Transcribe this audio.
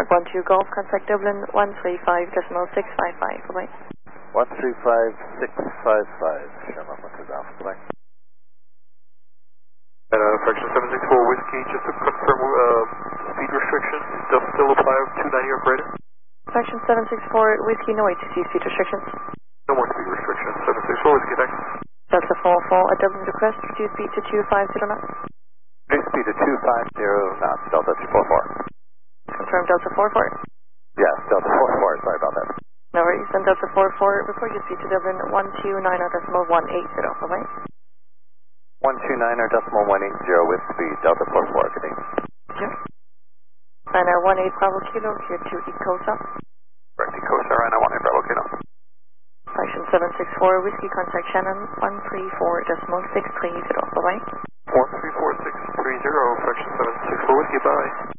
12 Golf, contact Dublin 135.655, bye-bye. 135.655, Sherman 1 Golf, bye-bye. Fraction 764 Whiskey, just to confirm speed restrictions, does still apply 290 or greater? Fraction 764 Whiskey, no ATC speed restrictions. No more speed restrictions, 764 Whiskey, thanks. Delta 44 at Dublin request, reduce speed to 250 knots. Reduce speed to 250 knots, Delta 244. Confirm Delta 44. Yes, Delta 44, sorry about that. No worries, and Delta 44, report your speed to Dublin 129.180, bye-bye. 129.180 with speed, Delta 44, good day. Sure. Ryanair 18 Bravo Kilo, clear to Ecosa. Correct, Ecosa, Ryanair 18 Bravo Kilo. Fraction 764, Whiskey, contact Shannon 134.630, bye-bye. 134.630, fraction 764 Whiskey, bye.